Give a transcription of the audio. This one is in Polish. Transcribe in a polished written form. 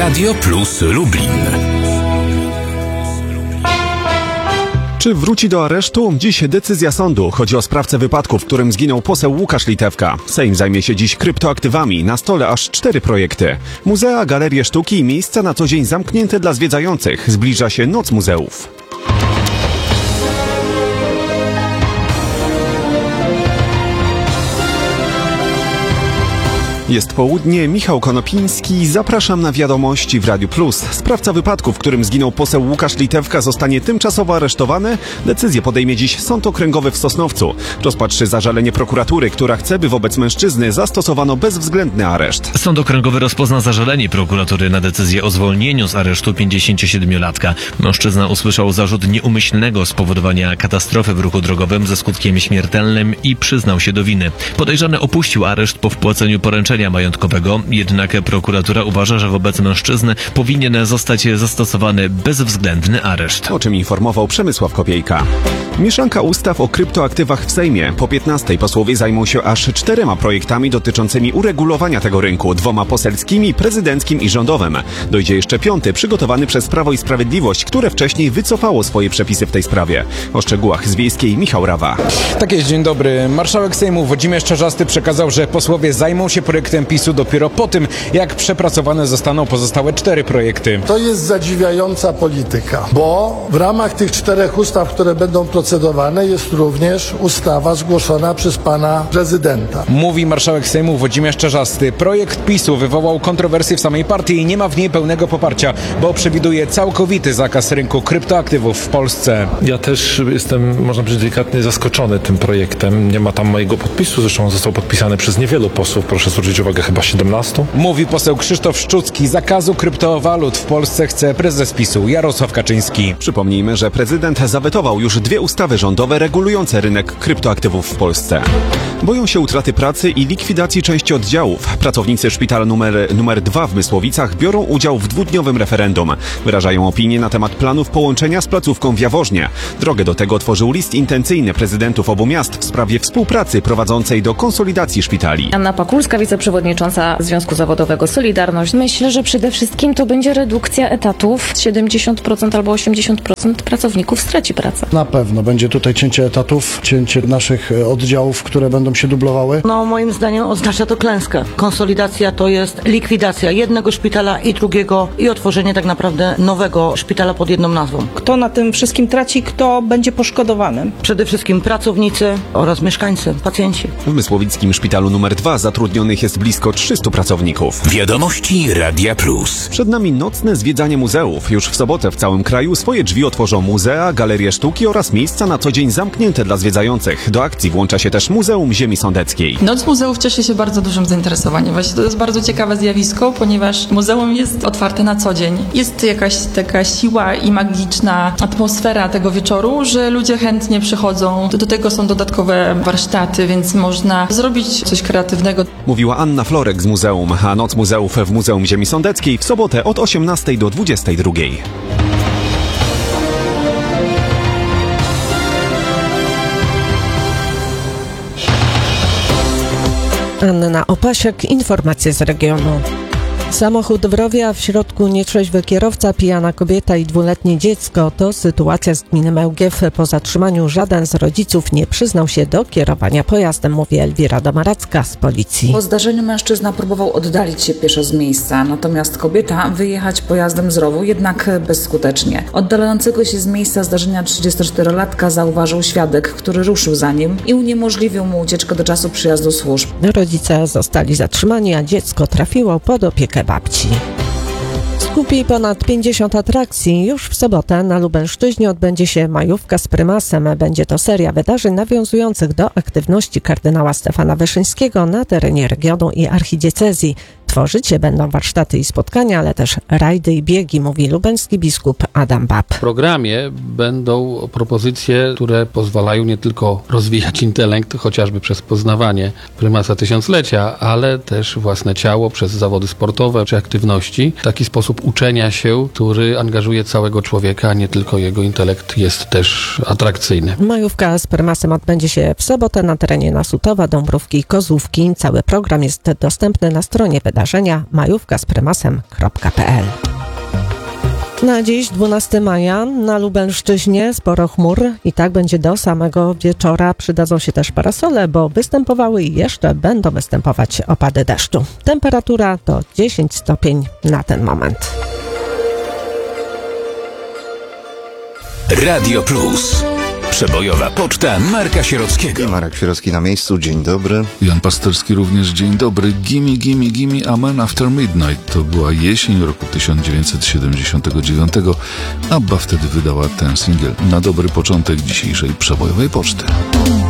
Radio Plus Lublin. Czy wróci do aresztu? Dziś decyzja sądu. Chodzi o sprawcę wypadku, w którym zginął poseł Łukasz Litewka. Sejm zajmie się dziś kryptoaktywami. Na stole aż 4 projekty. Muzea, galerie sztuki i miejsca na co dzień zamknięte dla zwiedzających. Zbliża się Noc Muzeów. Jest południe, Michał Konopiński, zapraszam na wiadomości w Radiu Plus. Sprawca wypadku, w którym zginął poseł Łukasz Litewka, zostanie tymczasowo aresztowany. Decyzję podejmie dziś Sąd Okręgowy w Sosnowcu. Rozpatrzy zażalenie prokuratury, która chce, by wobec mężczyzny zastosowano bezwzględny areszt. Sąd Okręgowy rozpozna zażalenie prokuratury na decyzję o zwolnieniu z aresztu 57-latka. Mężczyzna usłyszał zarzut nieumyślnego spowodowania katastrofy w ruchu drogowym ze skutkiem śmiertelnym i przyznał się do winy. Podejrzany opuścił areszt po wpłaceniu poręczenia majątkowego, jednak prokuratura uważa, że wobec mężczyzny powinien zostać zastosowany bezwzględny areszt. O czym informował Przemysław Kopiejka. Mieszanka ustaw o kryptoaktywach w Sejmie. Po 15 posłowie zajmą się aż 4 projektami dotyczącymi uregulowania tego rynku, 2 poselskimi, prezydenckim i rządowym. Dojdzie jeszcze 5, przygotowany przez Prawo i Sprawiedliwość, które wcześniej wycofało swoje przepisy w tej sprawie. O szczegółach z Wiejskiej Michał Rawa. Tak jest, dzień dobry. Marszałek Sejmu Włodzimierz Czarzasty przekazał, że posłowie zajmą się projektem PiS-u dopiero po tym, jak przepracowane zostaną pozostałe 4 projekty. To jest zadziwiająca polityka, bo w ramach tych 4 ustaw, które będą procedowane, jest również ustawa zgłoszona przez pana prezydenta. Mówi marszałek Sejmu Włodzimierz Czarzasty. Projekt PiS-u wywołał kontrowersje w samej partii i nie ma w niej pełnego poparcia, bo przewiduje całkowity zakaz rynku kryptoaktywów w Polsce. Ja też jestem, można powiedzieć, delikatnie zaskoczony tym projektem. Nie ma tam mojego podpisu, zresztą został podpisany przez niewielu posłów, proszę zwrócić uwagę, chyba 17. Mówi poseł Krzysztof Szczucki. Zakazu kryptowalut w Polsce chce prezes PiS-u Jarosław Kaczyński. Przypomnijmy, że prezydent zawetował już 2 ustawy rządowe regulujące rynek kryptoaktywów w Polsce. Boją się utraty pracy i likwidacji części oddziałów. Pracownicy szpitala numer 2 w Mysłowicach biorą udział w 2-dniowym referendum. Wyrażają opinię na temat planów połączenia z placówką w Jaworznie. Drogę do tego otworzył list intencyjny prezydentów obu miast w sprawie współpracy prowadzącej do konsolidacji szpitali. Anna Pakulska, wiceprzewodnicząca Związku Zawodowego Solidarność. Myślę, że przede wszystkim to będzie redukcja etatów. 70% albo 80% pracowników straci pracę. Na pewno będzie tutaj cięcie etatów, cięcie naszych oddziałów, które będą się dublowały. No moim zdaniem oznacza to klęskę. Konsolidacja to jest likwidacja jednego szpitala i drugiego i otworzenie tak naprawdę nowego szpitala pod jedną nazwą. Kto na tym wszystkim traci, kto będzie poszkodowany? Przede wszystkim pracownicy oraz mieszkańcy, pacjenci. W Mysłowickim szpitalu numer 2 zatrudnionych jest blisko 300 pracowników. Wiadomości Radia Plus. Przed nami nocne zwiedzanie muzeów. Już w sobotę w całym kraju swoje drzwi otworzą muzea, galerie sztuki oraz miejsca na co dzień zamknięte dla zwiedzających. Do akcji włącza się też Muzeum Ziemi Sądeckiej. Noc Muzeów cieszy się bardzo dużym zainteresowaniem. Właśnie to jest bardzo ciekawe zjawisko, ponieważ muzeum jest otwarte na co dzień. Jest jakaś taka siła i magiczna atmosfera tego wieczoru, że ludzie chętnie przychodzą. Do tego są dodatkowe warsztaty, więc można zrobić coś kreatywnego. Mówiła Anna Florek z muzeum, a Noc Muzeów w Muzeum Ziemi Sądeckiej w sobotę od 18 do 22. Anna Opasiak, informacje z regionu. Samochód w rowie, a w środku nietrzeźwy kierowca, pijana kobieta i 2-letnie dziecko to sytuacja z gminy Mełgiew. Po zatrzymaniu żaden z rodziców nie przyznał się do kierowania pojazdem, mówi Elwira Domaracka z policji. Po zdarzeniu mężczyzna próbował oddalić się pieszo z miejsca, natomiast kobieta wyjechać pojazdem z rowu, jednak bezskutecznie. Oddalającego się z miejsca zdarzenia 34-latka zauważył świadek, który ruszył za nim i uniemożliwił mu ucieczkę do czasu przyjazdu służb. Rodzice zostali zatrzymani, a dziecko trafiło pod opiekę babci. Skupi ponad 50 atrakcji. Już w sobotę na Lubelszczyźnie odbędzie się majówka z prymasem. Będzie to seria wydarzeń nawiązujących do aktywności kardynała Stefana Wyszyńskiego na terenie regionu i archidiecezji. Tworzyć się będą warsztaty i spotkania, ale też rajdy i biegi, mówi lubelski biskup Adam Bab. W programie będą propozycje, które pozwalają nie tylko rozwijać intelekt, chociażby przez poznawanie prymasa tysiąclecia, ale też własne ciało przez zawody sportowe czy aktywności. Taki sposób uczenia się, który angażuje całego człowieka, a nie tylko jego intelekt jest też atrakcyjny. Majówka z prymasem odbędzie się w sobotę na terenie Nasutowa, Dąbrówki i Kozłówki. Cały program jest dostępny na stronie wydarzeń wydarzenia majówkazprymasem.pl. Na dziś, 12 maja, na Lubelszczyźnie sporo chmur i tak będzie do samego wieczora. Przydadzą się też parasole, bo występowały i jeszcze będą występować opady deszczu. Temperatura to 10 stopni na ten moment. Radio Plus. Przebojowa poczta Marka Sierockiego. Marek Sierocki na miejscu, dzień dobry. Jan Pasterski również, dzień dobry. Gimme, gimme, gimme, Amen After Midnight. To była jesień roku 1979. ABBA wtedy wydała ten singiel na dobry początek dzisiejszej przebojowej poczty.